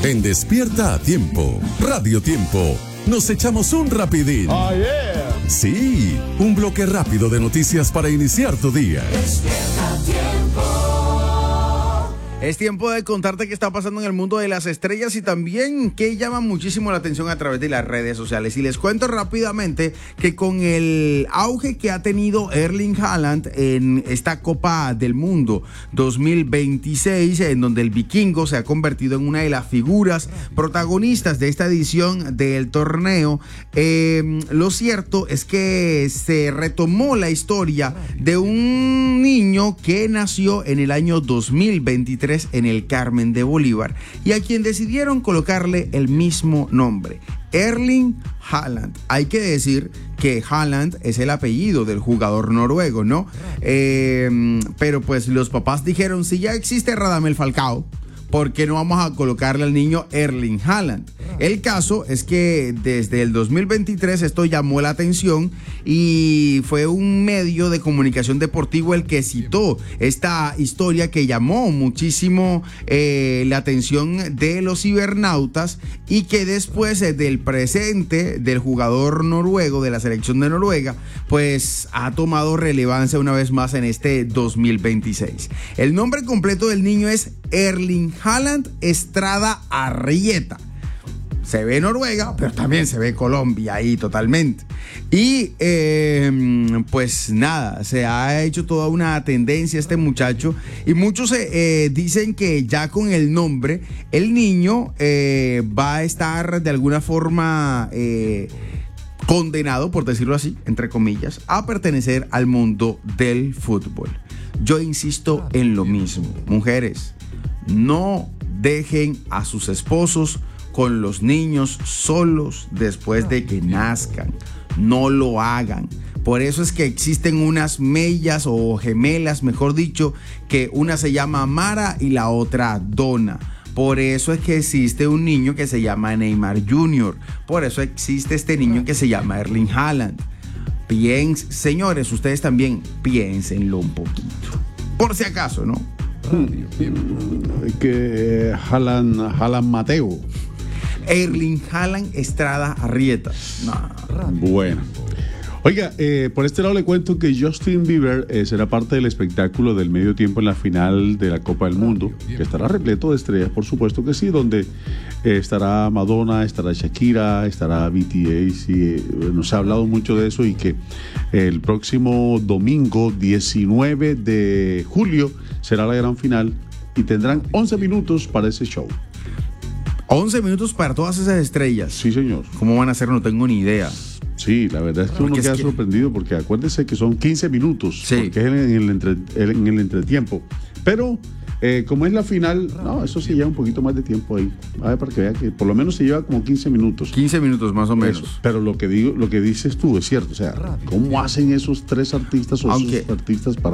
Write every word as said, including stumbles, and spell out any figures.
En Despierta a Tiempo, Radio Tiempo, nos echamos un rapidín. Oh, yeah. Sí, un bloque rápido de noticias para iniciar tu día. Despierta a Tiempo. Es tiempo de contarte qué está pasando en el mundo de las estrellas y también qué llama muchísimo la atención a través de las redes sociales. Y les cuento rápidamente que con el auge que ha tenido Erling Haaland en esta Copa del Mundo dos mil veintiséis, en donde el vikingo se ha convertido en una de las figuras protagonistas de esta edición del torneo, eh, lo cierto es que se retomó la historia de un niño que nació en el año dos mil veintitrés en el Carmen de Bolívar y a quien decidieron colocarle el mismo nombre, Erling Haaland. Hay que decir que Haaland es el apellido del jugador noruego, ¿no? Eh, pero pues los papás dijeron, si ya existe Radamel Falcao, ¿por qué no vamos a colocarle al niño Erling Haaland? El caso es que desde el dos mil veintitrés esto llamó la atención y fue un medio de comunicación deportivo el que citó esta historia que llamó muchísimo eh, la atención de los cibernautas y que después eh, del presente del jugador noruego de la selección de Noruega, pues ha tomado relevancia una vez más en este dos mil veintiséis. El nombre completo del niño es Erling Haaland Estrada Arrieta. Se ve Noruega, pero también se ve Colombia ahí totalmente. Y eh, pues nada, se ha hecho toda una tendencia este muchacho. Y muchos eh, dicen que ya con el nombre, el niño eh, va a estar de alguna forma eh, condenado, por decirlo así, entre comillas, a pertenecer al mundo del fútbol. Yo insisto en lo mismo, mujeres, no dejen a sus esposos con los niños solos después de que nazcan. No lo hagan. Por eso es que existen unas mellas o gemelas, mejor dicho, que una se llama Mara y la otra Donna. Por eso es que existe un niño que se llama Neymar junior Por eso existe este niño que se llama Erling Haaland. Piensen, señores, ustedes también piénsenlo un poquito. Por si acaso, ¿no? Que Haaland, Haaland Mateo. Erling Haaland Estrada Arrieta. No. Bueno. Oiga, eh, por este lado le cuento que Justin Bieber eh, será parte del espectáculo del medio tiempo en la final de la Copa del Mundo, que estará repleto de estrellas, por supuesto que sí, donde eh, estará Madonna, estará Shakira, estará B T S, y eh, nos ha hablado mucho de eso y que eh, el próximo domingo diecinueve de julio será la gran final y tendrán once minutos para ese show. once minutos para todas esas estrellas. Sí, señor. ¿Cómo van a ser? No tengo ni idea. Sí, la verdad es que Porque uno queda es que... sorprendido porque acuérdese que son quince minutos, sí, porque es en el, entre, en el entretiempo. Pero eh, como es la final, no, eso sí lleva un poquito más de tiempo ahí. A ver, para que vea que por lo menos se lleva como quince minutos. quince minutos más o menos. Eso. Pero lo que digo, lo que dices tú es cierto. O sea, ¿cómo hacen esos tres artistas o Aunque... esos artistas para